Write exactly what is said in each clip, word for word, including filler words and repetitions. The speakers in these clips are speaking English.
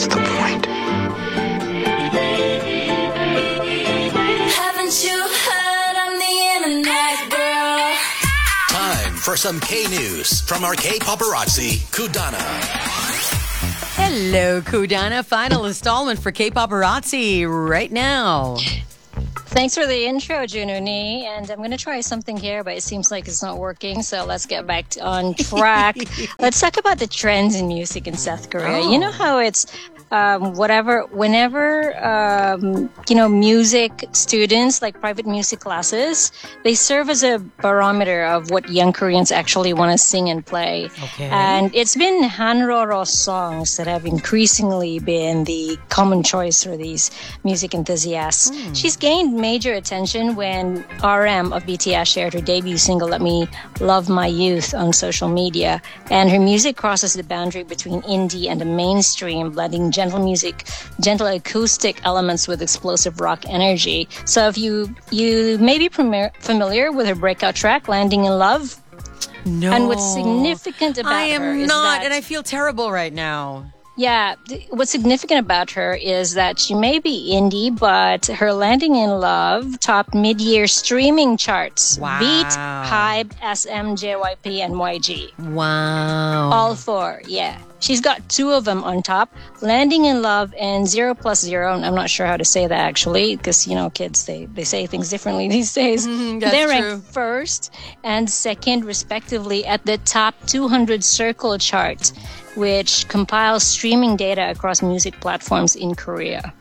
What's the point? Haven't you heard on the internet, girl? Time for some K-News from our K-Paparazzi, Kudana. Hello, Kudana. Final installment for K-Paparazzi right now. Thanks for the intro, Jununi. And I'm going to try something here, but it seems like it's not working. So let's get back to, on track. Let's talk about the trends in music in South Korea. Oh. You know how it's um, whatever, whenever, um, you know, music students, like private music classes, they serve as a barometer of what young Koreans actually want to sing and play. Okay. And it's been Hanroro songs that have increasingly been the common choice for these music enthusiasts. Hmm. She's gained major attention when R M of B T S shared her debut single Let Me Love My Youth on social media, and her music crosses the boundary between indie and the mainstream, blending gentle music, gentle acoustic elements with explosive rock energy. So if you you may be premier, familiar with her breakout track Landing in Love, No. and what's significant about I am her is not, that, and I feel terrible right now. Yeah, th- what's significant about her is that she may be indie, but her Landing in Love topped mid-year streaming charts. Wow. Beat, Hype, S M, J Y P, and Y G. Wow. All four, yeah. She's got two of them on top, Landing in Love and Zero Plus Zero. And I'm not sure how to say that actually, because, you know, kids, they, they say things differently these days. Mhm, that's they true. rank first and second, respectively, at the top two hundred Circle chart, which compiles streaming data across music platforms in Korea.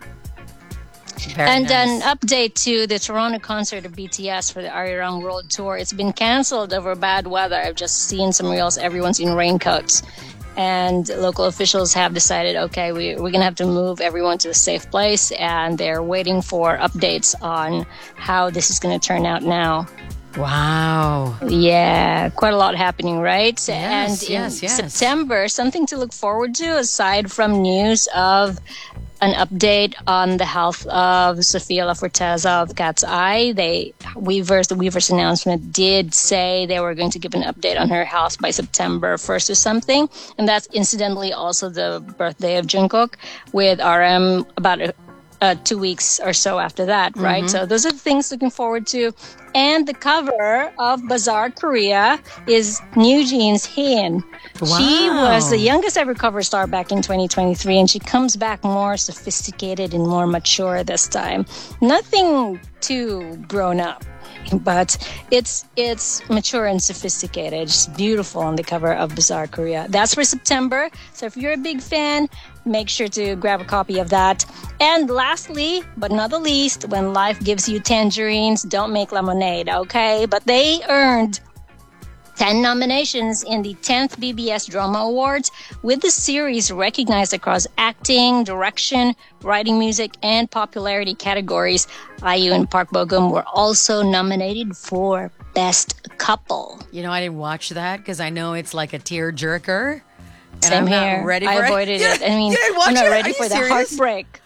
Very and nice. an update to the Toronto concert of B T S for the Arirang World Tour. It's been canceled over bad weather. I've just seen some reels. Everyone's in raincoats. And local officials have decided, okay, we, we're going to have to move everyone to a safe place. And they're waiting for updates on how this is going to turn out now. Wow. Yeah, quite a lot happening, right? Yes, and in yes, yes. September, something to look forward to aside from news of an update on the health of Sofia La Forteza of Cat's Eye. They Weavers, the Weavers announcement did say they were going to give an update on her health by September first or something. And that's incidentally also the birthday of Jungkook, with R M about a Uh, two weeks or so after that, right? So those are the things looking forward to. And the cover of Bazaar Korea is New Jeans Hin. She Wow. was the youngest ever cover star back in twenty twenty-three, and she comes back more sophisticated and more mature this time. Nothing too grown up, but it's it's mature and sophisticated. It's beautiful on the cover of Bazaar Korea. That's for September. So if you're a big fan, make sure to grab a copy of that. And lastly, but not the least, when life gives you tangerines, don't make lemonade, okay? But they earned ten nominations in the tenth B B S Drama Awards, with the series recognized across acting, direction, writing music, and popularity categories. I U and Park Bo-gum were also nominated for Best Couple. You know, I didn't watch that because I know it's like a tear jerker. And Same I'm not here. ready I for avoided it. it. I mean, You didn't watch I'm not it? ready Are you for the serious? heartbreak.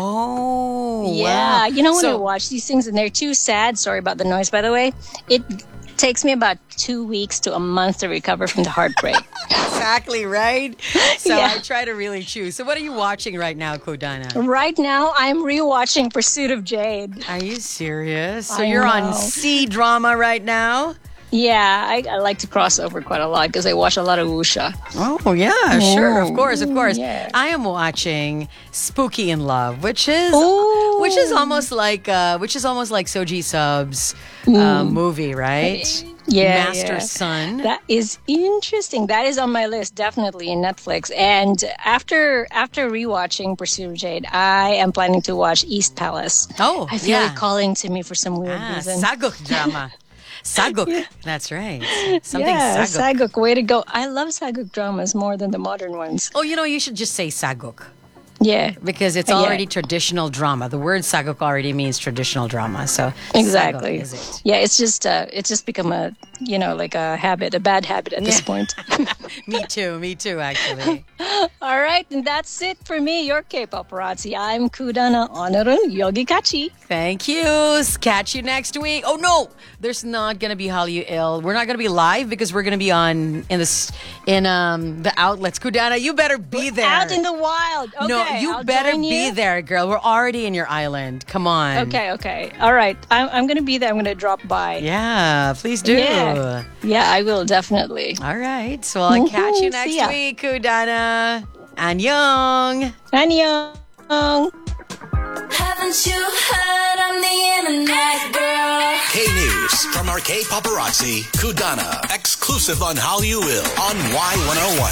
Oh, Yeah, wow. you know when So- I watch these things and they're too sad. Sorry about the noise, by the way. It takes me about two weeks to a month to recover from the heartbreak. Exactly, right? So Yeah. I try to really choose. So what are you watching right now, Kodana? Right now, I'm rewatching Pursuit of Jade. Are you serious? So I you're know. on C drama right now? Yeah, I, I like to cross over quite a lot because I watch a lot of wuxia. Oh, yeah, sure. Of course, of course. yeah. I am watching Spooky in Love, which is Ooh. which is almost like uh which is almost like Soji Sub's uh, movie, right? Yeah, Master yeah. Son. That is interesting. That is on my list, definitely in Netflix. And after after rewatching Pursuit of Jade, I am planning to watch East Palace. Oh, I feel yeah. it calling to me for some weird Ah, reason. Saguk drama. Saguk. That's right. Something yeah, Saguk. Saguk, way to go. I love Saguk dramas more than the modern ones. Oh, you know, you should just say Saguk. Yeah. Because it's Yeah. already traditional drama. The word saguk already means traditional drama. So Exactly. saguk is it. Yeah, it's just uh, it's just become a you know like a habit, a bad habit at this point. Me too. Me too. Actually. All right, and that's it for me. Your K-Paparazzi. I'm Kudana Honorun Yogikachi. Thank you. Catch you next week. Oh no, there's not gonna be Hallyu Ill. We're not gonna be live because we're gonna be on in this in um the outlets. Kudana, you better be there. Out in the wild. Okay. No, Okay, you I'll better join be you. there, girl. We're already in your island. Come on. Okay, okay. All right. I'm, I'm going to be there. I'm going to drop by. Yeah, please do. Yeah. Yeah, I will definitely. All right. So I'll catch you Mhm, next see ya. week, Kudana. Annyeong. Annyeong. Haven't you heard I'm the internet girl? K News from our K Paparazzi, Kudana. Exclusive on Hallyu Will on Y one oh one.